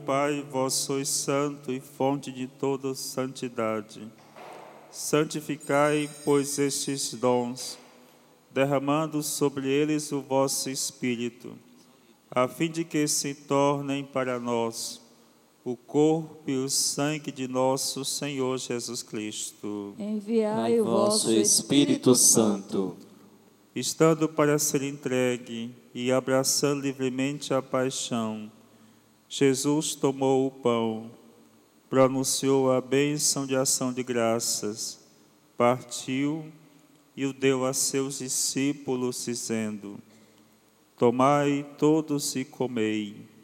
Pai, vós sois santo e fonte de toda santidade. Santificai, pois, estes dons, derramando sobre eles o vosso Espírito, a fim de que se tornem para nós o corpo e o sangue de nosso Senhor Jesus Cristo. Enviai o vosso Espírito Santo. Estando para ser entregue e abraçando livremente a paixão, Jesus tomou o pão, pronunciou a bênção de ação de graças, partiu e o deu a seus discípulos, dizendo: Tomai todos e comei.